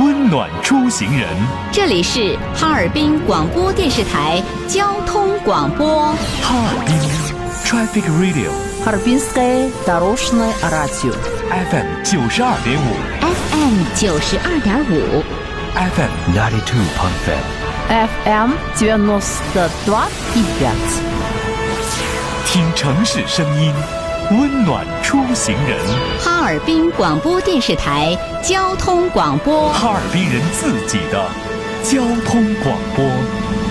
温暖出行人。 这里是哈尔滨广播电视台交通广播。 哈尔滨 Traffic Radio， Харбинское дорожное радио FM 92.5 FM 92.5 FM 92.5 FM 92.5 听城市声音，温暖出行人。 哈尔滨广播电视台交通广播， 哈尔滨人自己的交通广播。